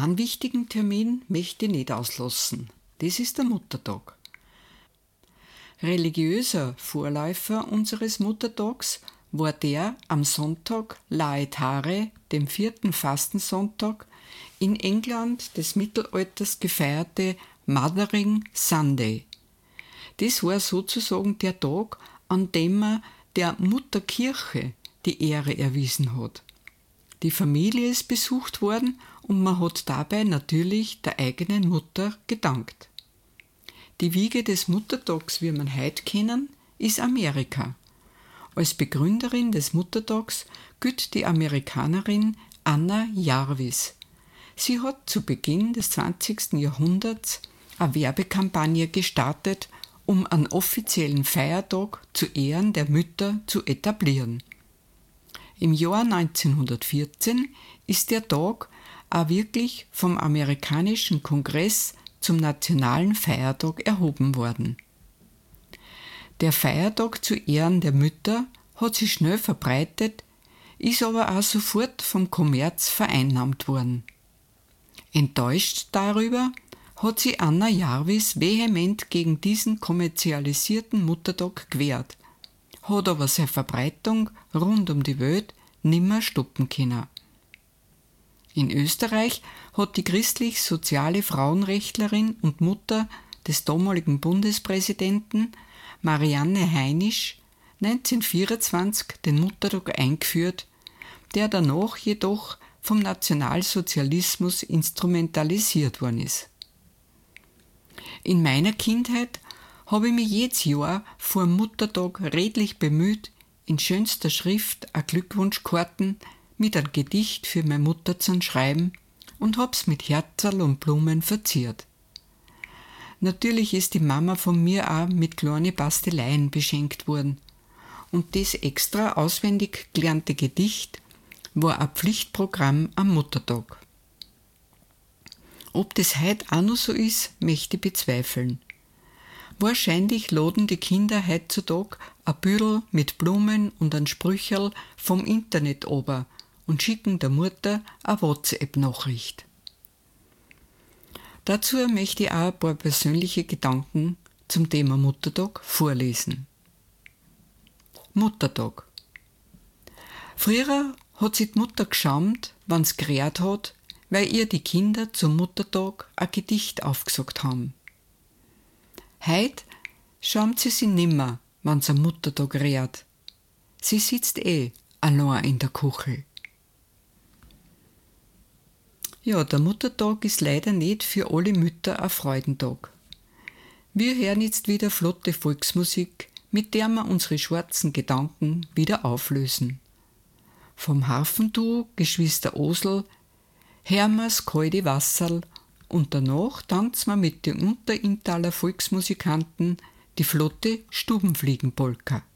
Einen wichtigen Termin möchte ich nicht auslassen. Das ist der Muttertag. Religiöser Vorläufer unseres Muttertags war der am Sonntag Laetare, dem 4. Fastensonntag, in England des Mittelalters gefeierte Mothering Sunday. Das war sozusagen der Tag, an dem man der Mutterkirche die Ehre erwiesen hat. Die Familie ist besucht worden und man hat dabei natürlich der eigenen Mutter gedankt. Die Wiege des Muttertags, wie man heute kennen, ist Amerika. Als Begründerin des Muttertags gilt die Amerikanerin Anna Jarvis. Sie hat zu Beginn des 20. Jahrhunderts eine Werbekampagne gestartet, um einen offiziellen Feiertag zu Ehren der Mütter zu etablieren. Im Jahr 1914 ist der Tag auch wirklich vom amerikanischen Kongress zum nationalen Feiertag erhoben worden. Der Feiertag zu Ehren der Mütter hat sich schnell verbreitet, ist aber auch sofort vom Kommerz vereinnahmt worden. Enttäuscht darüber hat sich Anna Jarvis vehement gegen diesen kommerzialisierten Muttertag gewehrt, hat aber seine Verbreitung rund um die Welt nimmer stoppen können. In Österreich hat die christlich-soziale Frauenrechtlerin und Mutter des damaligen Bundespräsidenten Marianne Heinisch 1924 den Muttertag eingeführt, der danach jedoch vom Nationalsozialismus instrumentalisiert worden ist. In meiner Kindheit habe ich mich jedes Jahr vor dem Muttertag redlich bemüht, in schönster Schrift eine Glückwunschkarten mit einem Gedicht für meine Mutter zu schreiben und hab's mit Herzerl und Blumen verziert. Natürlich ist die Mama von mir auch mit kleinen Basteleien beschenkt worden und das extra auswendig gelernte Gedicht war ein Pflichtprogramm am Muttertag. Ob das heute auch noch so ist, möchte ich bezweifeln. Wahrscheinlich laden die Kinder heutzutage ein Büdel mit Blumen und ein Sprücherl vom Internet runter und schicken der Mutter eine WhatsApp-Nachricht. Dazu möchte ich auch ein paar persönliche Gedanken zum Thema Muttertag vorlesen. Muttertag. Früher hat sich die Mutter geschämt, wenn's gerät hat, weil ihr die Kinder zum Muttertag ein Gedicht aufgesagt haben. Heut schämt sie sich nimmer, wenn's am Muttertag rät. Sie sitzt allein in der Kuchel. Ja, der Muttertag ist leider nicht für alle Mütter ein Freudentag. Wir hören jetzt wieder flotte Volksmusik, mit der wir unsere schwarzen Gedanken wieder auflösen. Vom Harfenduo Geschwister Osl hören wir's kalte Wasserl und danach tanzen wir mit den Unterinntaler Volksmusikanten die flotte Stubenfliegenpolka.